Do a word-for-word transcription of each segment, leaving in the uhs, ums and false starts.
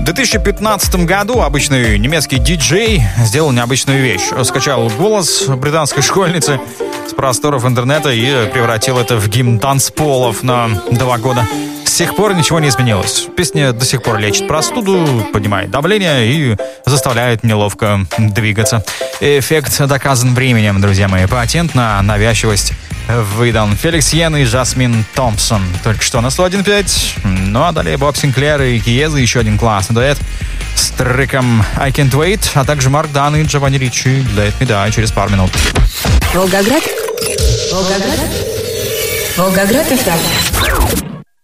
две тысячи пятнадцатом году обычный немецкий диджей сделал необычную вещь. Скачал голос британской школьницы с просторов интернета и превратил это в гимн танцполов на два года. С тех пор ничего не изменилось. Песня до сих пор лечит простуду, поднимает давление и заставляет неловко двигаться. Эффект доказан временем, друзья мои. Патент на навязчивость выдан. Феликс Йен и Жасмин Томпсон. Только что на сто один пять. Ну а далее Боб Синклер и Киеза. Еще один классный дуэт с треком I Can't Wait, а также Марк Дан и Джованни Ричи Let Me Die через пару минут. Волгоград. Волгоград. Волгоград эф эм.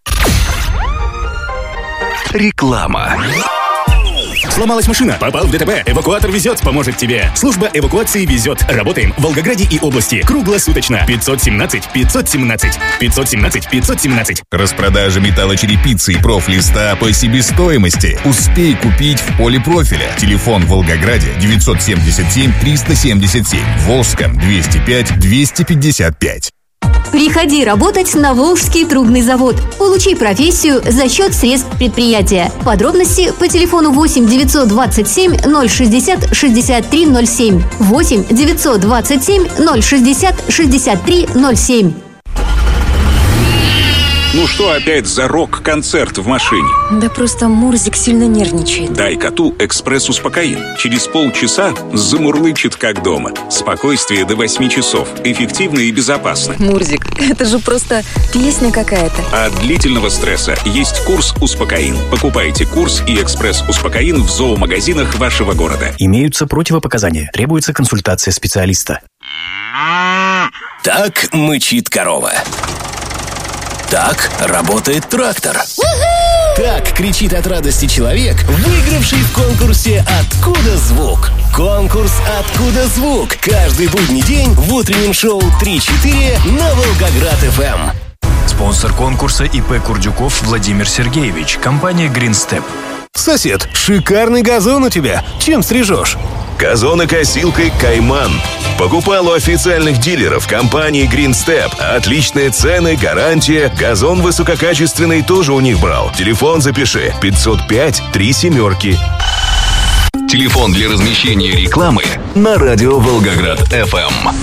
Реклама. Сломалась машина, попал в ДТП, эвакуатор везет, поможет тебе. Служба эвакуации везет. Работаем в Волгограде и области круглосуточно. пятьсот семнадцать пятьсот семнадцать пятьсот семнадцать пятьсот семнадцать. Распродажа металлочерепицы и профлиста по себестоимости. Успей купить в поле профиля. Телефон в Волгограде девятьсот семьдесят семь триста семьдесят семь. Волжском двести пять двести пятьдесят пять. Приходи работать на Волжский трубный завод. Получи профессию за счет средств предприятия. Подробности по телефону восемь девятьсот двадцать семь ноль шестьдесят шестьдесят три ноль семь. восемь девятьсот двадцать семь ноль шестьдесят шестьдесят три ноль семь. Ну что опять за рок-концерт в машине? Да просто Мурзик сильно нервничает. Дай коту экспресс-успокоин. Через полчаса замурлычет как дома. Спокойствие до восьми часов. Эффективно и безопасно. Мурзик, это же просто песня какая-то. От длительного стресса есть курс «Успокоин». Покупайте курс и экспресс-успокоин в зоомагазинах вашего города. Имеются противопоказания. Требуется консультация специалиста. Так мычит корова. Так работает трактор. Так кричит от радости человек, выигравший в конкурсе «Откуда звук?». Конкурс «Откуда звук?» каждый будний день в утреннем шоу три-четыре на Волгоград эф эм. Спонсор конкурса ИП Курдюков Владимир Сергеевич. Компания Green Step. Сосед, шикарный газон у тебя. Чем стрижешь? Газонокосилкой «Кайман». Покупал у официальных дилеров компании Green Step. Отличные цены, гарантия. Газон высококачественный тоже у них брал. Телефон запиши. пятьсот пять три семерки. Телефон для размещения рекламы на радио Волгоград эф эм.